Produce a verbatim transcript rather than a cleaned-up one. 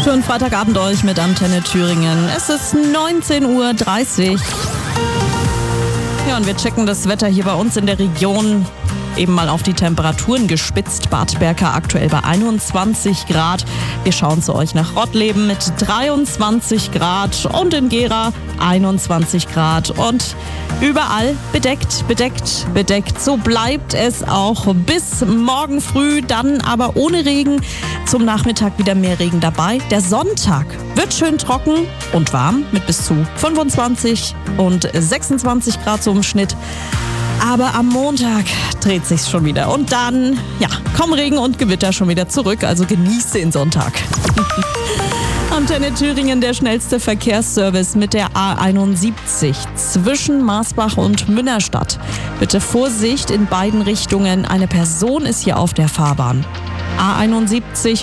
Für einen Freitagabend euch mit Antenne Thüringen. Es ist neunzehn Uhr dreißig. Ja, und wir checken das Wetter hier bei uns in der Region. Eben mal auf die Temperaturen gespitzt. Bad Berka aktuell bei einundzwanzig Grad. Wir schauen zu euch nach Rottleben mit dreiundzwanzig Grad und in Gera einundzwanzig Grad. Und überall bedeckt, bedeckt, bedeckt. So bleibt es auch bis morgen früh, dann aber ohne Regen. Zum Nachmittag wieder mehr Regen dabei. Der Sonntag wird schön trocken und warm mit bis zu fünfundzwanzig und sechsundzwanzig Grad so im Schnitt. Aber am Montag dreht sich's schon wieder. Und dann, ja, kommen Regen und Gewitter schon wieder zurück. Also genießt den Sonntag. Antenne Thüringen, der schnellste Verkehrsservice mit der A einundsiebzig zwischen Marsbach und Münnerstadt. Bitte Vorsicht in beiden Richtungen. Eine Person ist hier auf der Fahrbahn. A einundsiebzig